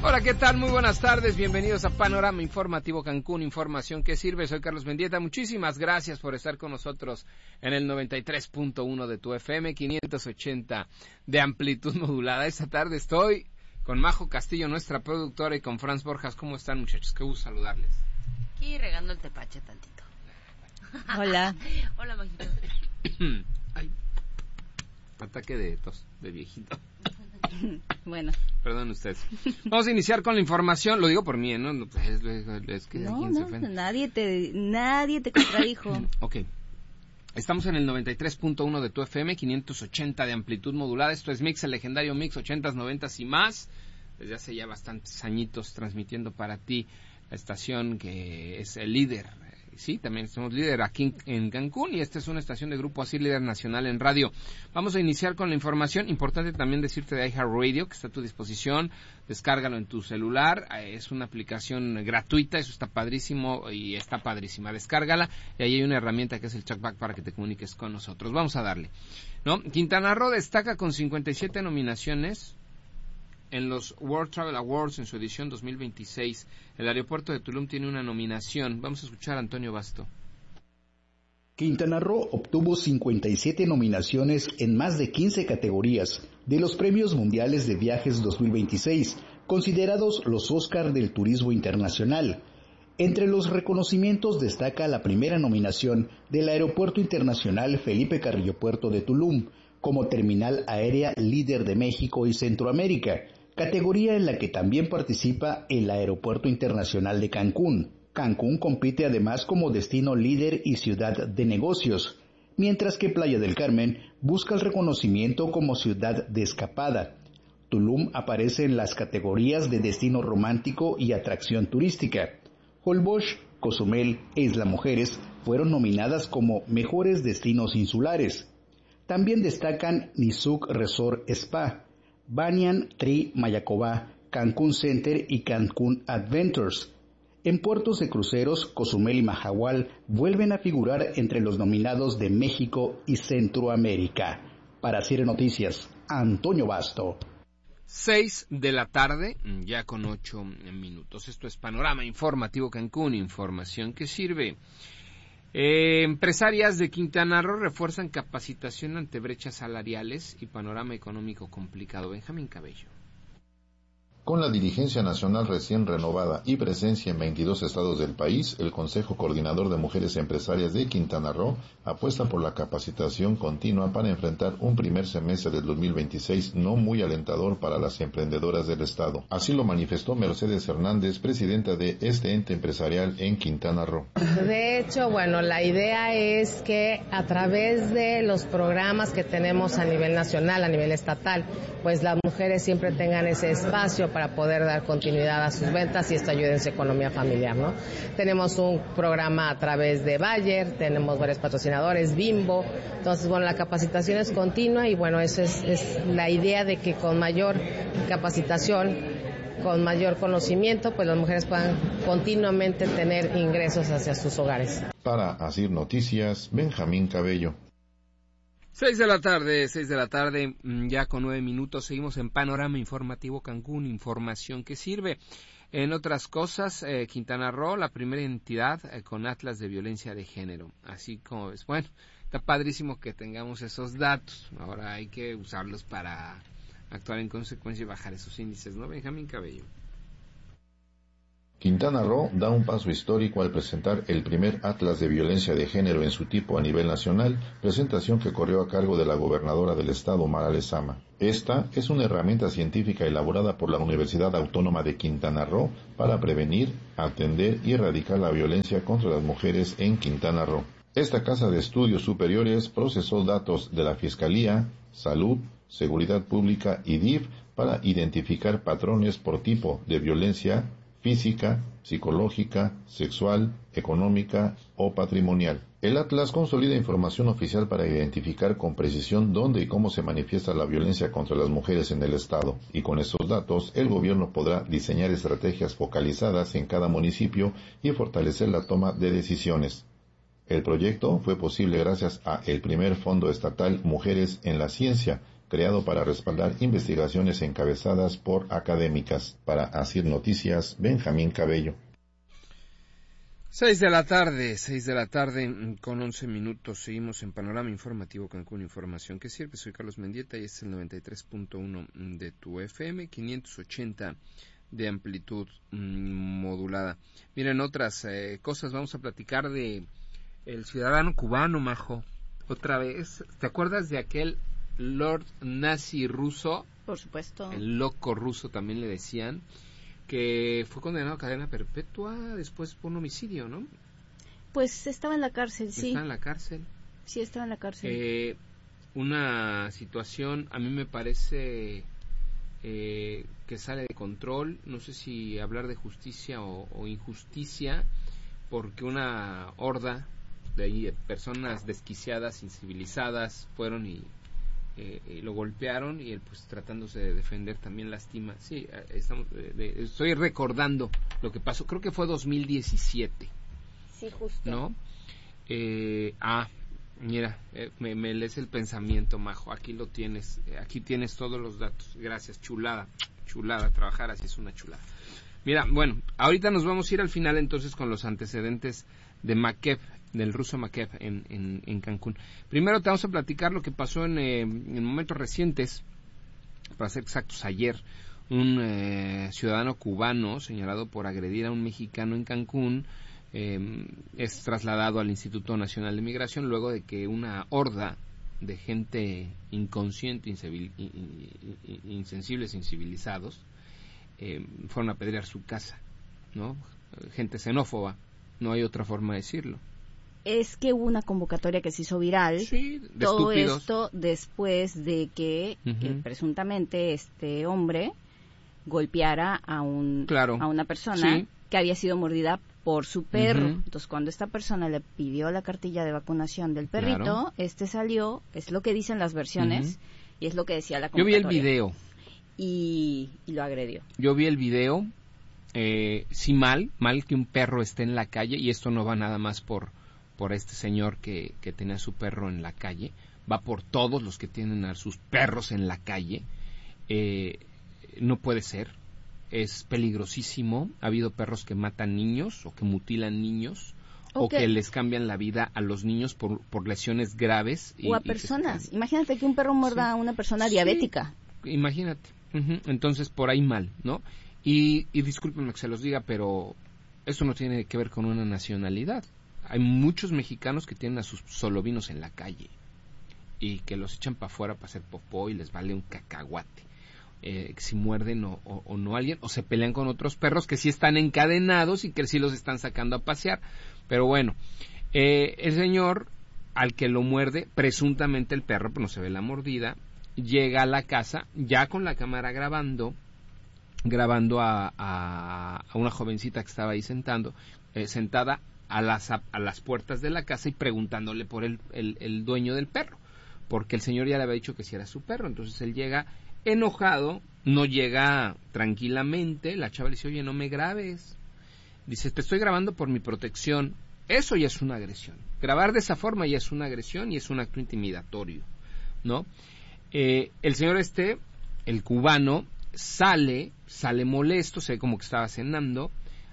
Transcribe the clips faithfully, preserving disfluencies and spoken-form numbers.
Hola, ¿qué tal? Muy buenas tardes, bienvenidos a Panorama Informativo Cancún, información que sirve. Soy Carlos Mendieta, muchísimas gracias por estar con nosotros en el noventa y tres punto uno de tu F M, quinientos ochenta de amplitud modulada. Esta tarde estoy con Majo Castillo, nuestra productora, y con Franz Borjas. ¿Cómo están, muchachos? Qué gusto saludarles. Aquí regando el tepache tantito. Hola. Hola, Majito. Ay, ataque de tos, de viejito. Bueno. Perdón ustedes. Vamos a iniciar con la información. Lo digo por mí, ¿no? Es, es, es que No, ¿quién se no, ofende? nadie te, nadie te contradijo. Ok. Estamos en el noventa y tres punto uno de tu F M, quinientos ochenta de amplitud modulada. Esto es Mix, el legendario Mix, ochentas, noventas y más. Desde hace ya bastantes añitos transmitiendo para ti la estación que es el líder. Sí, también somos líder aquí en Cancún y esta es una estación de Grupo Asir, líder nacional en radio. Vamos a iniciar con la información. Importante también decirte de iHeartRadio, que está a tu disposición. Descárgalo en tu celular. Es una aplicación gratuita, eso está padrísimo y está padrísima. Descárgala y ahí hay una herramienta que es el chatback para que te comuniques con nosotros. Vamos a darle, ¿no? Quintana Roo destaca con cincuenta y siete nominaciones en los World Travel Awards en su edición dos mil veintiséis. El aeropuerto de Tulum tiene una nominación. Vamos a escuchar a Antonio Basto. Quintana Roo obtuvo cincuenta y siete nominaciones en más de quince categorías de los Premios Mundiales de Viajes dos mil veintiséis, considerados los Óscar del Turismo Internacional. Entre los reconocimientos destaca la primera nominación del Aeropuerto Internacional Felipe Carrillo Puerto de Tulum, como terminal aérea líder de México y Centroamérica, categoría en la que también participa el Aeropuerto Internacional de Cancún. Cancún compite además como destino líder y ciudad de negocios, mientras que Playa del Carmen busca el reconocimiento como ciudad de escapada. Tulum aparece en las categorías de destino romántico y atracción turística. Holbox, Cozumel e Isla Mujeres fueron nominadas como mejores destinos insulares. También destacan Nizuc Resort Spa, Banyan Tree Mayacobá, Cancún Center y Cancún Adventures. En puertos de cruceros, Cozumel y Mahahual vuelven a figurar entre los nominados de México y Centroamérica. Para Cire Noticias, Antonio Basto. Seis de la tarde, ya con ocho minutos. Esto es Panorama Informativo Cancún, información que sirve. Eh, empresarias de Quintana Roo refuerzan capacitación ante brechas salariales y panorama económico complicado. Benjamín Cabello. Con la dirigencia nacional recién renovada y presencia en veintidós estados del país, el Consejo Coordinador de Mujeres Empresarias de Quintana Roo apuesta por la capacitación continua para enfrentar un primer semestre del dos mil veintiséis no muy alentador para las emprendedoras del estado. Así lo manifestó Mercedes Hernández, presidenta de este ente empresarial en Quintana Roo. De hecho, bueno, la idea es que a través de los programas que tenemos a nivel nacional, a nivel estatal, pues las mujeres siempre tengan ese espacio para poder dar continuidad a sus ventas y esto ayuda en su economía familiar, ¿no? Tenemos un programa a través de Bayer, tenemos varios patrocinadores, Bimbo, entonces, bueno, la capacitación es continua y, bueno, eso es, es la idea de que con mayor capacitación, con mayor conocimiento, pues las mujeres puedan continuamente tener ingresos hacia sus hogares. Para Asir Noticias, Benjamín Cabello. Seis de la tarde, seis de la tarde, ya con nueve minutos, seguimos en Panorama Informativo Cancún, información que sirve. En otras cosas, eh, Quintana Roo, la primera entidad eh, con atlas de violencia de género, así como es. Bueno, está padrísimo que tengamos esos datos, ahora hay que usarlos para actuar en consecuencia y bajar esos índices, ¿no? Benjamín Cabello. Quintana Roo da un paso histórico al presentar el primer Atlas de Violencia de Género en su tipo a nivel nacional, presentación que corrió a cargo de la gobernadora del estado, Mara Lezama. Esta es una herramienta científica elaborada por la Universidad Autónoma de Quintana Roo para prevenir, atender y erradicar la violencia contra las mujeres en Quintana Roo. Esta casa de estudios superiores procesó datos de la Fiscalía, Salud, Seguridad Pública y D I F para identificar patrones por tipo de violencia física, psicológica, sexual, económica o patrimonial. El Atlas consolida información oficial para identificar con precisión dónde y cómo se manifiesta la violencia contra las mujeres en el estado, y con estos datos el gobierno podrá diseñar estrategias focalizadas en cada municipio y fortalecer la toma de decisiones. El proyecto fue posible gracias a el primer Fondo Estatal Mujeres en la Ciencia, creado para respaldar investigaciones encabezadas por académicas. Para Asir Noticias, Benjamín Cabello. Seis de la tarde, seis de la tarde con once minutos. Seguimos en Panorama Informativo Cancún, información que sirve. Soy Carlos Mendieta y este es el noventa y tres punto uno de tu F M, quinientos ochenta de amplitud mmm, modulada. Miren, otras eh, cosas, vamos a platicar de el ciudadano cubano, Majo. Otra vez, ¿te acuerdas de aquel Lord Nazi ruso? Por supuesto. El loco ruso también le decían, que fue condenado a cadena perpetua después por un homicidio, ¿no? Pues estaba en la cárcel, sí. Está en la cárcel. Sí, estaba en la cárcel. Eh, una situación, a mí me parece eh, que sale de control. No sé si hablar de justicia o, o injusticia, porque una horda de personas desquiciadas, incivilizadas, fueron y Eh, eh, lo golpearon y él, pues tratándose de defender, también lastima. Sí, eh, estamos, eh, de, estoy recordando lo que pasó, creo que fue dos mil diecisiete. Sí, justo. ¿No? Eh, ah, mira, eh, me, me lees el pensamiento, Majo, aquí lo tienes, eh, aquí tienes todos los datos. Gracias, chulada, chulada, trabajar así es una chulada. Mira, bueno, ahorita nos vamos a ir al final entonces con los antecedentes de Makev, del ruso Makev en, en, en Cancún. Primero te vamos a platicar lo que pasó en, eh, en momentos recientes, para ser exactos, ayer. Un eh, ciudadano cubano señalado por agredir a un mexicano en Cancún eh, es trasladado al Instituto Nacional de Migración luego de que una horda de gente inconsciente, incivil, insensibles, incivilizados, eh, fueron a apedrear su casa, ¿no? Gente xenófoba, no hay otra forma de decirlo. Es que hubo una convocatoria que se hizo viral. Sí, de todo estúpidos. Esto después de que Uh-huh. eh, presuntamente este hombre golpeara a un claro. a una persona Sí. que había sido mordida por su perro. Uh-huh. Entonces, cuando esta persona le pidió la cartilla de vacunación del perrito, Claro. este salió, es lo que dicen las versiones, Uh-huh. y es lo que decía la Yo vi convocatoria. el video. Y, y lo agredió. Yo vi el video. Eh, sí, mal, mal que un perro esté en la calle, y esto no va nada más por por este señor que, que tenía su perro en la calle, va por todos los que tienen a sus perros en la calle. Eh, no puede ser, es peligrosísimo. Ha habido perros que matan niños o que mutilan niños o Okay. que les cambian la vida a los niños por, por lesiones graves. Y, O a y que personas. se- Imagínate que un perro muerda Sí. a una persona Sí. diabética. Imagínate. Ujú. Entonces, por ahí mal, ¿no? Y, y discúlpenme que se los diga, pero eso no tiene que ver con una nacionalidad. Hay muchos mexicanos que tienen a sus solovinos en la calle y que los echan para afuera para hacer popó y les vale un cacahuate. Eh, si muerden o, o, o no alguien, o se pelean con otros perros que sí están encadenados y que sí los están sacando a pasear. Pero bueno, eh, el señor al que lo muerde, presuntamente el perro, pero no se ve la mordida, llega a la casa ya con la cámara grabando, grabando a, a, a una jovencita que estaba ahí sentando, eh, sentada a las, a, a las puertas de la casa y preguntándole por el, el, el dueño del perro, porque el señor ya le había dicho que si era su perro. Entonces él llega enojado, no llega tranquilamente. La chava le dice, oye, no me grabes. Dice, te estoy grabando por mi protección. Eso ya es una agresión. Grabar de esa forma ya es una agresión y es un acto intimidatorio, ¿no? Eh, el señor este, el cubano, sale, sale molesto, se ve como que estaba cenando.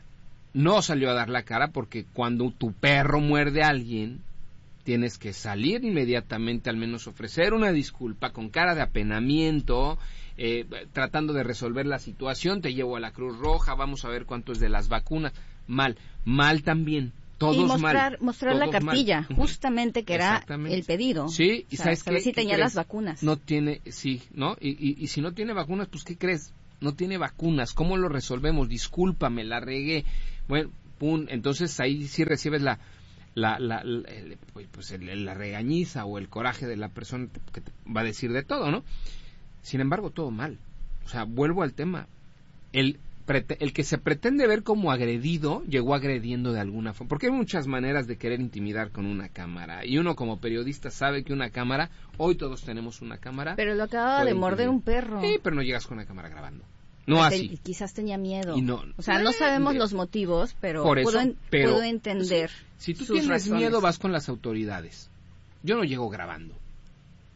No salió a dar la cara porque cuando tu perro muerde a alguien, tienes que salir inmediatamente, al menos ofrecer una disculpa con cara de apenamiento, eh, tratando de resolver la situación. Te llevo a la Cruz Roja, vamos a ver cuánto es de las vacunas. Mal, mal también. Todos y mostrar, mal, mostrar la todos cartilla, mal. justamente que era el pedido. Sí, y o sea, sabes saber qué, si ¿qué tenía crees? las vacunas. No tiene, sí, ¿no? Y, y, y si no tiene vacunas, pues ¿qué crees? No tiene vacunas. ¿Cómo lo resolvemos? Discúlpame, la regué. Bueno, pum, entonces ahí sí recibes la la la, la el, pues el, la regañiza o el coraje de la persona que te va a decir de todo, ¿no? Sin embargo, todo mal. O sea, vuelvo al tema. El el que se pretende ver como agredido, llegó agrediendo de alguna forma. Porque hay muchas maneras de querer intimidar con una cámara. Y uno como periodista sabe que una cámara, hoy todos tenemos una cámara. Pero lo acababa de morder un perro. Sí, pero no llegas con una cámara grabando. No Te, así. Quizás tenía miedo. Y no, o sea, no sabemos los motivos, pero, por eso, puedo, en, pero puedo entender. Si, si tú sus tienes razones. miedo, vas con las autoridades. Yo no llego grabando.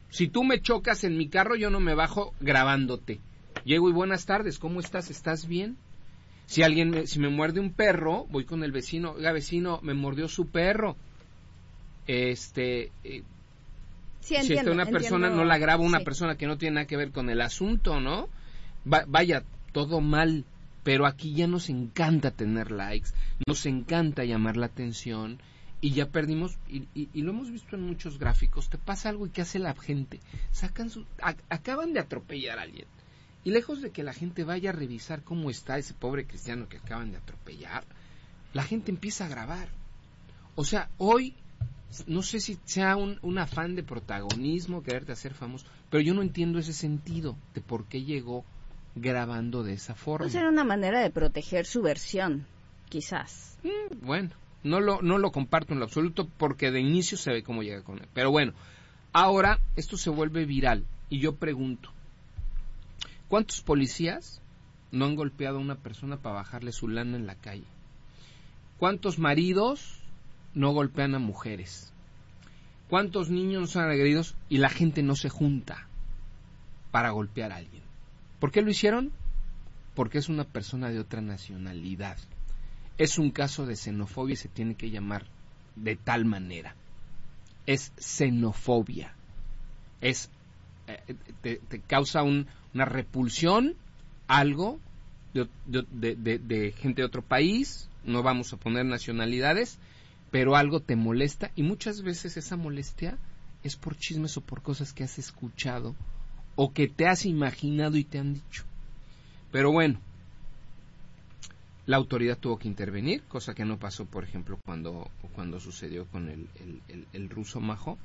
Si tú me chocas en mi carro, yo no me bajo grabándote. Llego y buenas tardes, ¿cómo estás? ¿Estás bien? Si alguien, me, si me muerde un perro, voy con el vecino, oiga vecino, me mordió su perro. Este, eh, Sí, si entiendo, está una persona, entiendo, no la grabo una sí. persona que no tiene nada que ver con el asunto, ¿no? Va, vaya, todo mal, pero aquí ya nos encanta tener likes, nos encanta llamar la atención y ya perdimos, y, y, y lo hemos visto en muchos gráficos, te pasa algo y ¿qué hace la gente? Sacan su, a, acaban de atropellar a alguien y lejos de que la gente vaya a revisar cómo está ese pobre cristiano que acaban de atropellar, la gente empieza a grabar. O sea, hoy no sé si sea un, un afán de protagonismo, quererte hacer famoso, pero yo no entiendo ese sentido de por qué llegó grabando de esa forma. Pues era una manera de proteger su versión, quizás. Mm, bueno, no lo, no lo comparto en lo absoluto porque de inicio se ve cómo llega con él. Pero bueno, ahora esto se vuelve viral y yo pregunto, ¿cuántos policías no han golpeado a una persona para bajarle su lana en la calle? ¿Cuántos maridos no golpean a mujeres? ¿Cuántos niños son agredidos y la gente no se junta para golpear a alguien? ¿Por qué lo hicieron? Porque es una persona de otra nacionalidad. Es un caso de xenofobia y se tiene que llamar de tal manera. Es xenofobia. Es eh, te, te causa un, una repulsión, algo de, de, de, de, de gente de otro país, no vamos a poner nacionalidades, pero algo te molesta y muchas veces esa molestia es por chismes o por cosas que has escuchado o que te has imaginado y te han dicho. Pero bueno, la autoridad tuvo que intervenir, cosa que no pasó, por ejemplo, cuando, cuando sucedió con el, el, el, el ruso Majo,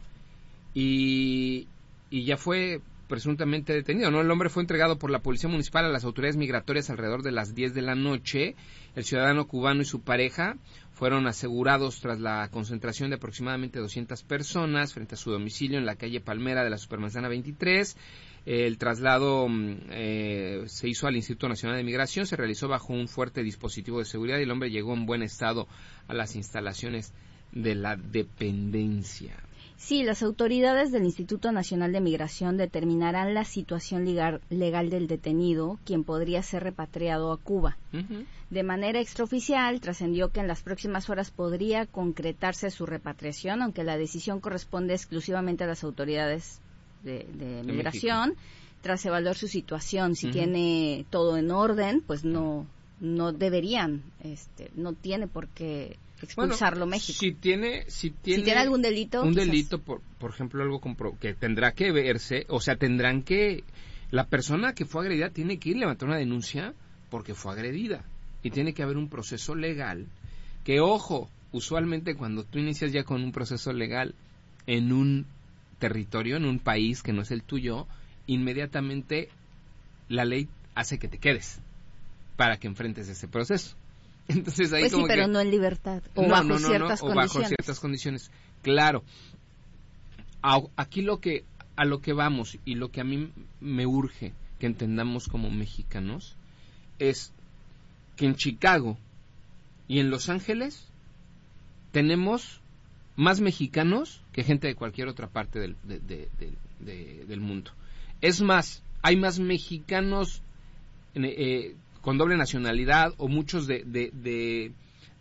y, y ya fue presuntamente detenido, ¿no? El hombre fue entregado por la policía municipal a las autoridades migratorias alrededor de las diez de la noche. El ciudadano cubano y su pareja fueron asegurados tras la concentración de aproximadamente doscientas personas frente a su domicilio en la calle Palmera de la Supermanzana veintitrés. El traslado eh, se hizo al Instituto Nacional de Migración, se realizó bajo un fuerte dispositivo de seguridad y el hombre llegó en buen estado a las instalaciones de la dependencia. Sí, las autoridades del Instituto Nacional de Migración determinarán la situación legal, legal del detenido, quien podría ser repatriado a Cuba. Uh-huh. De manera extraoficial, trascendió que en las próximas horas podría concretarse su repatriación, aunque la decisión corresponde exclusivamente a las autoridades de, de migración, México. Tras evaluar su situación. Si uh-huh. tiene todo en orden, pues no, no deberían, este, no tiene por qué expulsarlo bueno, México. Si tiene, si tiene, si tiene algún delito, un quizás. delito, por, por ejemplo, algo compro, que tendrá que verse, o sea, tendrán que, la persona que fue agredida tiene que ir a levantar una denuncia porque fue agredida y tiene que haber un proceso legal. Que ojo, usualmente cuando tú inicias ya con un proceso legal en un territorio, en un país que no es el tuyo, inmediatamente la ley hace que te quedes para que enfrentes ese proceso. Entonces ahí pues como sí, pero que, no en libertad, o no, bajo no, no, ciertas no, condiciones. o bajo ciertas condiciones. Claro. A, aquí lo que a lo que vamos y lo que a mí me urge que entendamos como mexicanos es que en Chicago y en Los Ángeles tenemos más mexicanos que gente de cualquier otra parte del, de, de, de, de, del mundo. Es más, hay más mexicanos eh, con doble nacionalidad o muchos de, de, de,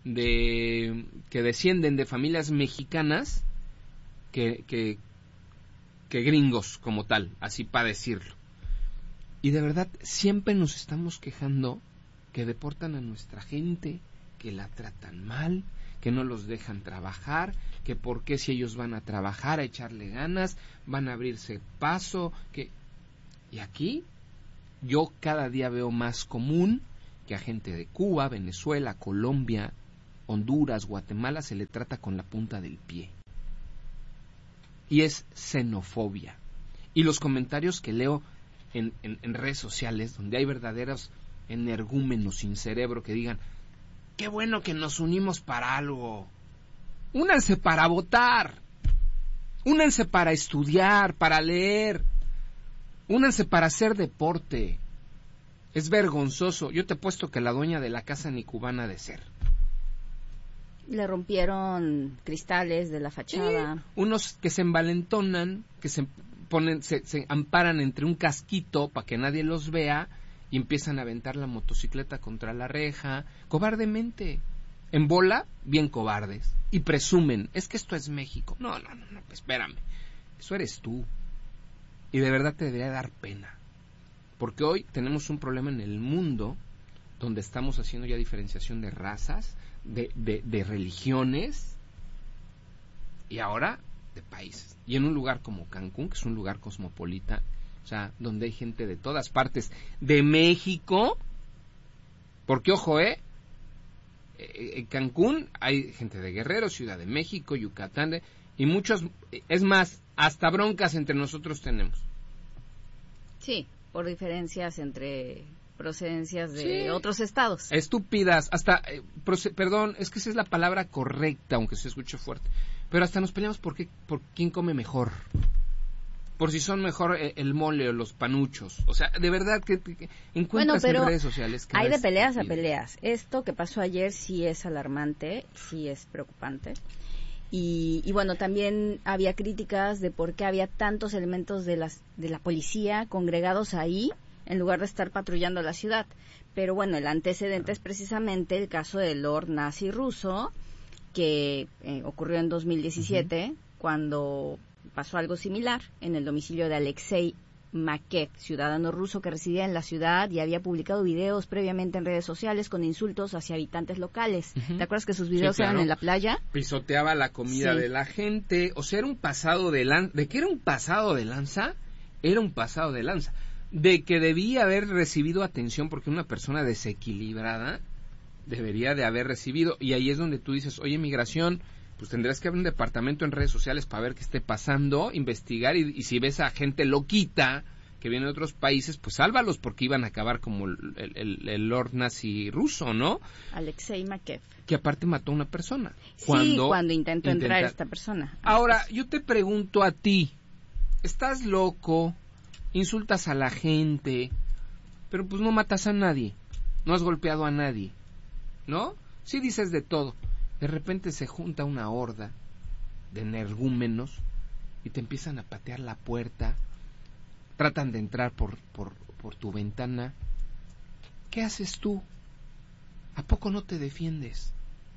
de que descienden de familias mexicanas que, que, que gringos como tal, así para decirlo. Y de verdad siempre nos estamos quejando que deportan a nuestra gente, que la tratan mal, que no los dejan trabajar, que por qué si ellos van a trabajar, a echarle ganas, van a abrirse paso, que y aquí yo cada día veo más común que a gente de Cuba, Venezuela, Colombia, Honduras, Guatemala se le trata con la punta del pie. Y es xenofobia. Y los comentarios que leo en, en, en redes sociales, donde hay verdaderos energúmenos sin cerebro que digan, qué bueno que nos unimos para algo. Únanse para votar. Únanse para estudiar, para leer. Únanse para hacer deporte. Es vergonzoso. Yo te apuesto que la dueña de la casa ni cubana ha de ser. Le rompieron cristales de la fachada. Sí, unos que se envalentonan, que se ponen, se, se amparan entre un casquito para que nadie los vea y empiezan a aventar la motocicleta contra la reja, cobardemente. En bola, bien cobardes. Y presumen, es que esto es México. No, no, no, no, espérame. Eso eres tú. Y de verdad te debería dar pena. Porque hoy tenemos un problema en el mundo donde estamos haciendo ya diferenciación de razas, de, de, de religiones y ahora de países. Y en un lugar como Cancún, que es un lugar cosmopolita, o sea, donde hay gente de todas partes de México, porque ojo, eh, en Cancún hay gente de Guerrero, Ciudad de México, Yucatán, de, y muchos, es más, hasta broncas entre nosotros tenemos. Sí, por diferencias entre procedencias de sí. otros estados. Estúpidas, hasta, eh, proce- perdón, es que esa es la palabra correcta, aunque se escuche fuerte, pero hasta nos peleamos por, qué, por quién come mejor, por si son mejor eh, el mole o los panuchos, o sea, de verdad que, que, que encuentras bueno, en redes sociales que hay no de peleas estúpido. a peleas. Esto que pasó ayer sí es alarmante, sí es preocupante. Y, y bueno, también había críticas de por qué había tantos elementos de, las, de la policía congregados ahí en lugar de estar patrullando la ciudad. Pero bueno, el antecedente es precisamente el caso del Lord nazi ruso, que eh, ocurrió en dos mil diecisiete, uh-huh. cuando pasó algo similar en el domicilio de Alexei Makev, ciudadano ruso que residía en la ciudad y había publicado videos previamente en redes sociales con insultos hacia habitantes locales. Uh-huh. ¿Te acuerdas que sus videos sí, claro. eran en la playa? Pisoteaba la comida sí. de la gente, o sea, era un pasado de lanza. ¿De qué era un pasado de lanza? Era un pasado de lanza. De que debía haber recibido atención porque una persona desequilibrada debería de haber recibido, y ahí es donde tú dices, oye, migración, pues tendrías que haber un departamento en redes sociales para ver qué esté pasando, investigar, y, y si ves a gente loquita que viene de otros países, pues sálvalos, porque iban a acabar como el, el, el Lord nazi ruso, ¿no? Alexei Makev. Que aparte mató a una persona. Sí, cuando, cuando intentó intenta... entrar esta persona. Ahora, yo te pregunto a ti, ¿estás loco? Insultas a la gente, pero pues no matas a nadie, no has golpeado a nadie, ¿no? Sí dices de todo. De repente se junta una horda de energúmenos y te empiezan a patear la puerta, tratan de entrar por, por, por tu ventana. ¿Qué haces tú? ¿A poco no te defiendes?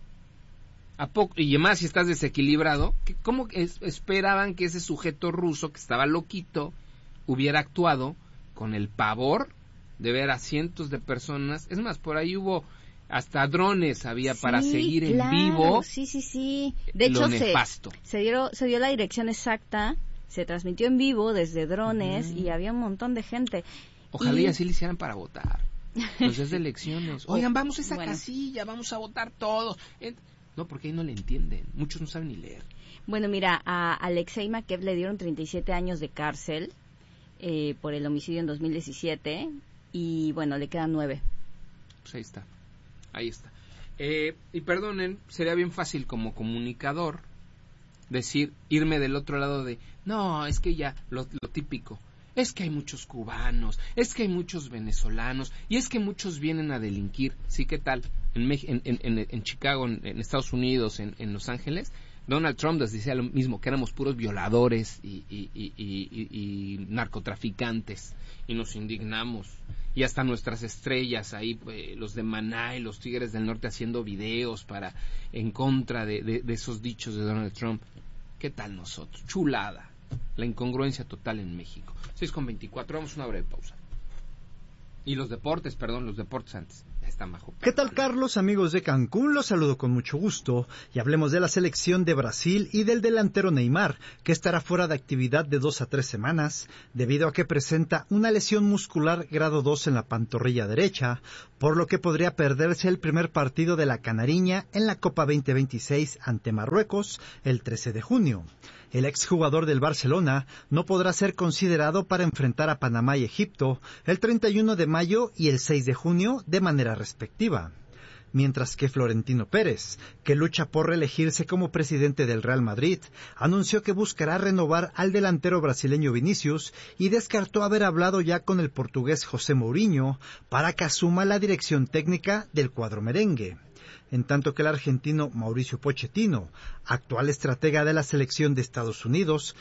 ¿A poco? Y además si estás desequilibrado, ¿cómo es, esperaban que ese sujeto ruso que estaba loquito hubiera actuado con el pavor de ver a cientos de personas? Es más, por ahí hubo hasta drones había sí, para seguir claro, en vivo. Sí, sí, sí. De hecho, se, se, dio, se dio la dirección exacta, se transmitió en vivo desde drones uh-huh. y había un montón de gente. Ojalá y, y así le hicieran para votar. Pues es de elecciones. Oigan, vamos a esa bueno. casilla, vamos a votar todos. No, porque ahí no le entienden. Muchos no saben ni leer. Bueno, mira, a Alexei Makev le dieron treinta y siete años de cárcel eh, por el homicidio en dos mil diecisiete y bueno, le quedan nueve. Pues ahí está. Ahí está. Eh, y perdonen, sería bien fácil como comunicador decir, irme del otro lado de, no, es que ya, lo, lo típico, es que hay muchos cubanos, es que hay muchos venezolanos, y es que muchos vienen a delinquir. Sí, ¿qué tal? En, en, en, en Chicago, en, en Estados Unidos, en, en Los Ángeles, Donald Trump les decía lo mismo, que éramos puros violadores y, y, y, y, y narcotraficantes, y nos indignamos. Y hasta nuestras estrellas ahí, pues, los de Maná y los Tigres del Norte haciendo videos para en contra de, de, de esos dichos de Donald Trump. ¿Qué tal nosotros? Chulada. La incongruencia total en México. seis con veinticuatro, vamos a una breve pausa. Y los deportes, perdón, los deportes antes. Están bajo. ¿Qué tal, Carlos? Amigos de Cancún, los saludo con mucho gusto y hablemos de la selección de Brasil y del delantero Neymar, que estará fuera de actividad de dos a tres semanas debido a que presenta una lesión muscular grado dos en la pantorrilla derecha, por lo que podría perderse el primer partido de la Canariña en la Copa veinte veintiséis ante Marruecos el trece de junio. El exjugador del Barcelona no podrá ser considerado para enfrentar a Panamá y Egipto el treinta y uno de mayo y el seis de junio de manera respectiva. Mientras que Florentino Pérez, que lucha por reelegirse como presidente del Real Madrid, anunció que buscará renovar al delantero brasileño Vinícius y descartó haber hablado ya con el portugués José Mourinho para que asuma la dirección técnica del cuadro merengue. En tanto que el argentino Mauricio Pochettino, actual estratega de la selección de Estados Unidos,